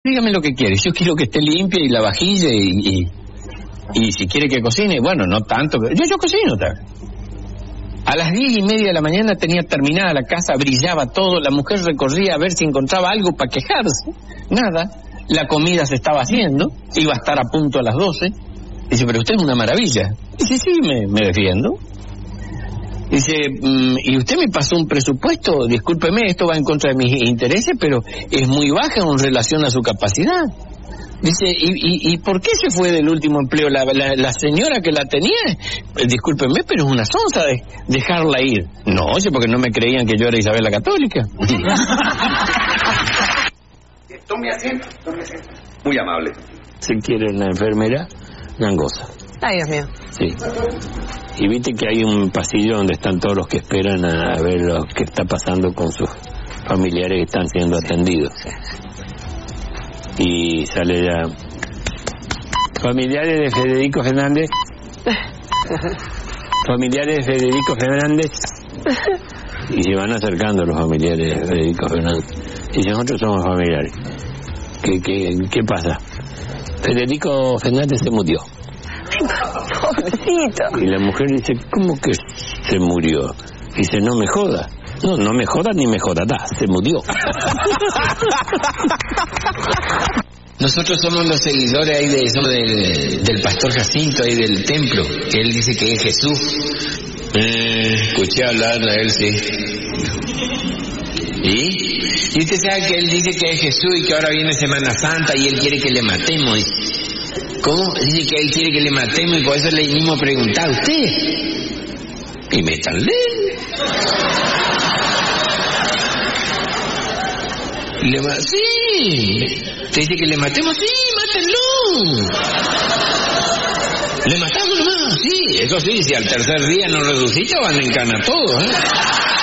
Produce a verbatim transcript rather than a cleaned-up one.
dígame lo que quiere. Yo quiero que esté limpia y la vajilla y, y, y si quiere que cocine, bueno, no tanto. Yo, yo cocino también. A las diez y media de la mañana tenía terminada la casa, brillaba todo, la mujer recorría a ver si encontraba algo para quejarse. Nada. La comida se estaba haciendo, iba a estar a punto a las doce. Dice, pero usted es una maravilla. Dice, sí, me, me defiendo. Dice, mm, y usted me pasó un presupuesto, discúlpeme, esto va en contra de mis intereses, pero es muy baja en relación a su capacidad. Dice, ¿y, y, y por qué se fue del último empleo? La, la, la señora que la tenía, eh, discúlpeme, pero es una sonza de dejarla ir. No, oye, porque no me creían que yo era Isabel la Católica. Tome asiento, tome asiento. Muy amable. Si quiere una enfermera, gangosa. Ay, Dios mío. Sí. Y viste que hay un pasillo donde están todos los que esperan a ver lo que está pasando con sus familiares que están siendo atendidos. Y sale ya... Familiares de Federico Fernández. Familiares de Federico Fernández. Y se van acercando los familiares de Federico Fernández. Y nosotros somos familiares. ¿Qué, qué, qué pasa? Federico Fernández se murió. Pobrecito. Y la mujer dice, ¿cómo que se murió? Dice, no me joda. No, no me joda ni me jodará, se murió. Nosotros somos los seguidores ahí de, somos del, del pastor Jacinto, ahí del templo, que él dice que es Jesús. Eh, escuché hablar de él, sí. ¿Y? Y usted sabe que él dice que es Jesús y que ahora viene Semana Santa y él quiere que le matemos. ¿Cómo? Dice que él quiere que le matemos y por eso le mismo preguntar a usted. Y métanle. Le ma- sí. ¿Te dice que le matemos? Sí, mátenlo. Le matamos nomás, sí. Eso sí, si al tercer día no resucita van a encanar todos, ¿eh?